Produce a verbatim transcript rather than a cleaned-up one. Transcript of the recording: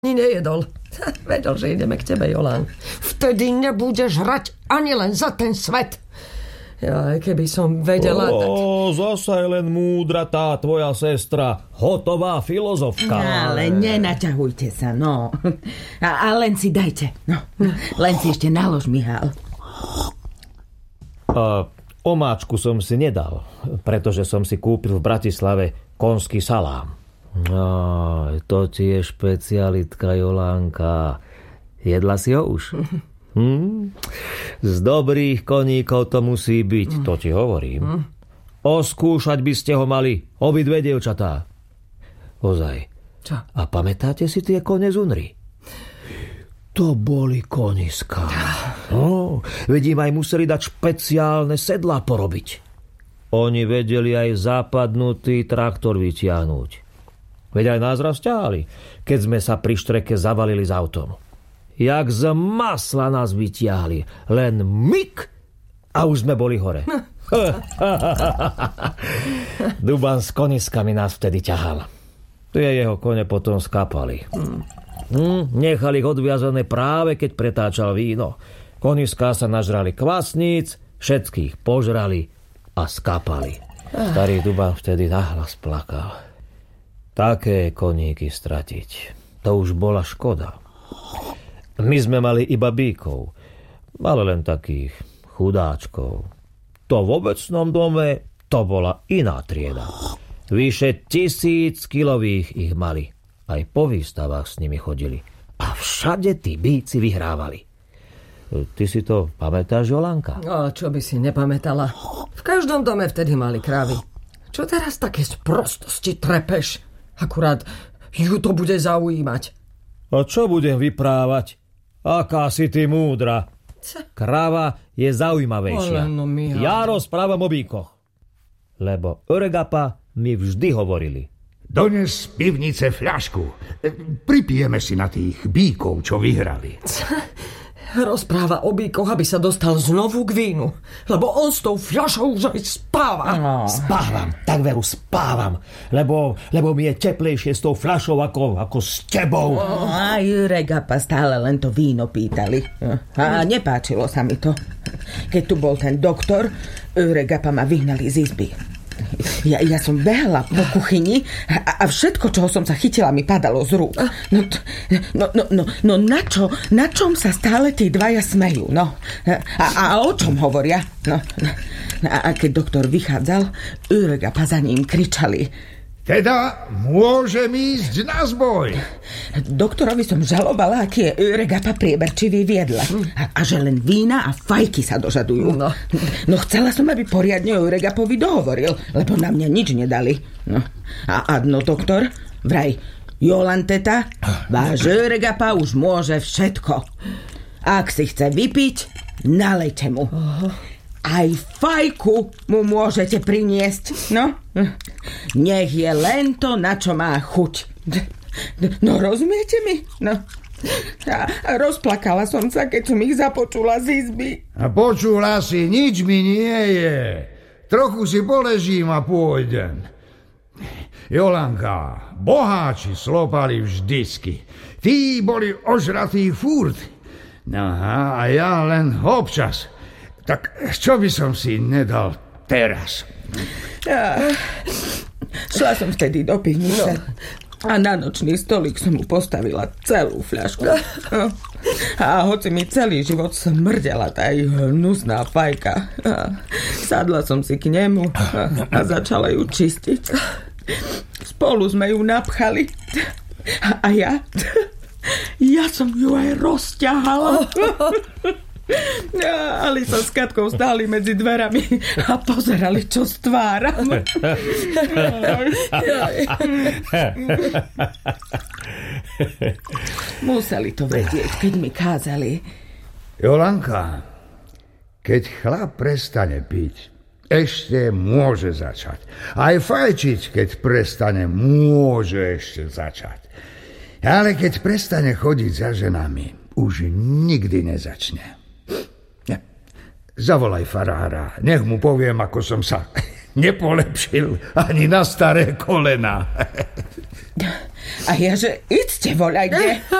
Ni nejedol. Vedel, že ideme k tebe, Jolán. Vtedy nebudeš hrať ani len za ten svet. Ja, keby som vedela... Ó, tak... zasa je len múdra tá tvoja sestra. Hotová filozofka. Ale nenaťahujte sa, no. A, a len si dajte. No. Len si ešte nalož, Mihál. A omáčku som si nedal, pretože som si kúpil v Bratislave konský salám. No, to ti je špecialitka, Jolánka. Jedla si ho už? Hm? Z dobrých koníkov to musí byť, to ti hovorím. Oskúšať by ste ho mali, obidve dievčatá. Ozaj. Čo? A pamätáte si tie kone z Unry? To boli koniská. No, vedím, aj museli dať špeciálne sedlá porobiť. Oni vedeli aj zapadnutý traktor vytiahnuť. Veď aj nás raz ťahali, keď sme sa pri štreke zavalili s autom. Jak z masla nás vytiahli. Len myk a už sme boli hore. Duban s koniskami nás vtedy ťahal. Tie jeho kone potom skápali. Hm, nechali ich odviazané práve keď pretáčal víno. Koniská sa nažrali kvasníc, všetkých požrali a skápali. Starý Duban vtedy nahlas plakal. Také koníky stratiť, to už bola škoda. My sme mali iba bíkov, ale len takých chudáčkov. To v obecnom dome, to bola iná trieda. Vyše tisíc kilových ich mali. Aj po výstavách s nimi chodili. A všade tí bíci vyhrávali. Ty si to pamätáš, Jolánka? No, čo by si nepamätala. V každom dome vtedy mali krávy. Čo teraz také sprostosti trepeš? Akurát ju to bude zaujímať. A čo budem vyprávať? Aká si ty múdra. Kráva je zaujímavejšia. Ale no, ja rozprávam o bíkoch. Lebo Öregapa mi vždy hovorili. Dones z pivnice fľašku. Pripijeme si na tých bíkov, čo vyhrali. Rozpráva o bíkoch, aby sa dostal znovu k vínu. Lebo on s tou fľašou už aj spáva. No. Spávam, tak veru spávam. Lebo, lebo mi je teplejšie s tou fľašou ako, ako s tebou. Oh, a Öregapa stále len to víno pýtali. A nepáčilo sa mi to. Keď tu bol ten doktor, Öregapa ma vyhnali z izby. Ja, ja som behla po kuchyni a, a všetko, čoho som sa chytila, mi padalo z rúk. No, no, no, no, no na čo? Na čom sa stále tí dvaja smejú? No? A, a o čom hovoria? No, a, a keď doktor vychádzal, Öregapa za ním kričali. Teda môžem ísť na zboj. Doktorovi som žalovala, aký je Öregapa prieberčivý v jedle. A, a že len vína a fajky sa dožadujú. No. no chcela som, aby poriadne Öregapovi dohovoril, lebo na mňa nič nedali. No. A adno, doktor, vraj, Jolanteta, váš Öregapa už môže všetko. Ak si chce vypiť, nalejte mu. Aj fajku mu môžete priniesť. No, nech je len to, na čo má chuť. No, rozumiete mi? No. A rozplakala som sa, keď som ich započula z izby. A počula si, nič mi nie je. Trochu si poležím a pôjdem. Jolanka, boháči slopali vždycky. Tí boli ožratí furt. Aha, a ja len občas. Tak čo by som si nedal teraz? Ja, šla som vtedy do pivnice a na nočný stolík som mu postavila celú fľašku. A hoci mi celý život smrdela tá hnusná fajka, sadla som si k nemu a začala ju čistiť. Spolu sme ju napchali a ja ja som ju aj rozťahala. Ja, Alisa s Katkou stáli medzi dverami a pozerali, čo stváram. Museli to vedieť, keď mi kázali. Jolanka, keď chlap prestane piť, ešte môže začať. Aj fajčiť, keď prestane, môže ešte začať. Ale keď prestane chodiť za ženami, už nikdy nezačne. Zavolaj farára, nech mu poviem, ako som sa nepolepšil ani na staré kolena. A A ja, že idste voľať, kde?